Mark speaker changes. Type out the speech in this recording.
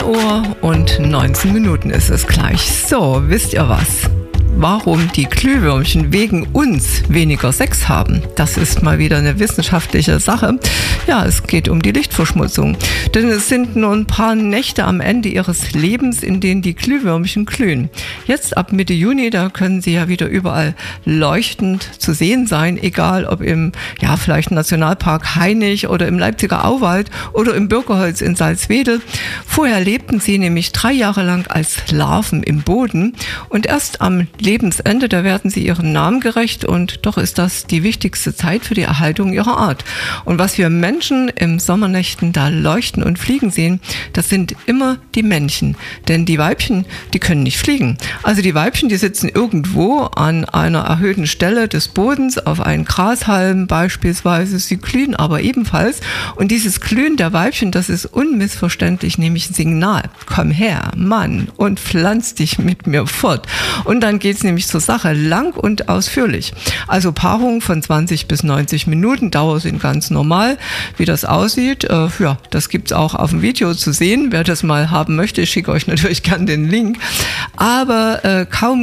Speaker 1: Uhr und 19 Minuten ist es gleich. So, wisst ihr was? Warum die Glühwürmchen wegen uns weniger Sex haben, das ist mal wieder eine wissenschaftliche Sache. Ja, es geht um die Lichtverschmutzung. Denn es sind nur ein paar Nächte am Ende ihres Lebens, in denen die Glühwürmchen glühen. Jetzt ab Mitte Juni, da können sie ja wieder überall leuchtend zu sehen sein, egal ob im, ja, vielleicht Nationalpark Hainich oder im Leipziger Auwald oder im Birkeholz in Salzwedel. Vorher lebten sie nämlich 3 Jahre lang als Larven im Boden und erst am Lebensende, da werden sie ihrem Namen gerecht und doch ist das die wichtigste Zeit für die Erhaltung ihrer Art. Und was wir Menschen im Sommernächten da leuchten und fliegen sehen, das sind immer die Männchen. Denn die Weibchen, die können nicht fliegen. Also die Weibchen, die sitzen irgendwo an einer erhöhten Stelle des Bodens auf einen Grashalm beispielsweise. Sie glühen aber ebenfalls. Und dieses Glühen der Weibchen, das ist unmissverständlich, nämlich ein Signal. Komm her, Mann, und pflanz dich mit mir fort. Und dann geht es nämlich zur Sache, lang und ausführlich. Also Paarungen von 20 bis 90 Minuten, Dauer sind ganz normal. Wie das aussieht, ja, das gibt es auch auf dem Video zu sehen. Wer das mal haben möchte, ich schicke euch natürlich gerne den Link. Aber kaum